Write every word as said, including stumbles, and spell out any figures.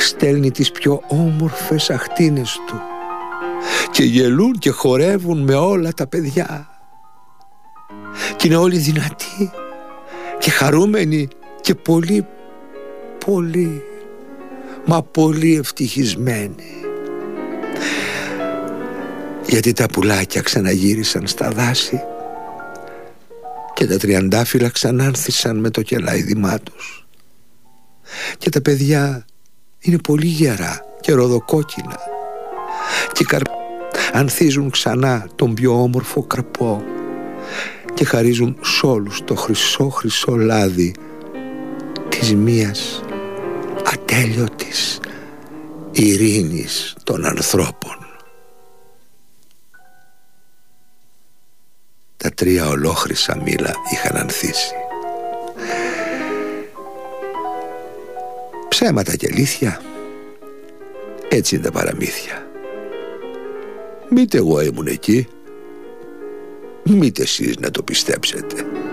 στέλνει τις πιο όμορφες αχτίνες του και γελούν και χορεύουν με όλα τα παιδιά και είναι όλοι δυνατοί και χαρούμενοι και πολύ, πολύ, μα πολύ ευτυχισμένοι, γιατί τα πουλάκια ξαναγύρισαν στα δάση και τα τριαντάφυλλα ξανάνθησαν με το κελάιδημά τους και τα παιδιά είναι πολύ γερά και ροδοκόκκινα και καρ... ανθίζουν ξανά τον πιο όμορφο καρπό και χαρίζουν σ' όλους το χρυσό χρυσό λάδι της μίας ατέλειωτης ειρήνης των ανθρώπων. Τα τρία ολόχρυσα μήλα είχαν ανθίσει. Ψέματα και αλήθεια, έτσι είναι τα παραμύθια. Μήτε εγώ ήμουν εκεί, μήτε εσείς να το πιστέψετε.